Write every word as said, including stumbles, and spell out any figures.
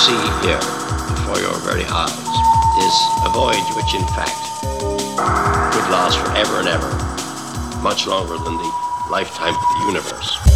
see here before your very eyes is a voyage which in fact could last forever and ever, much longer than the lifetime of the universe.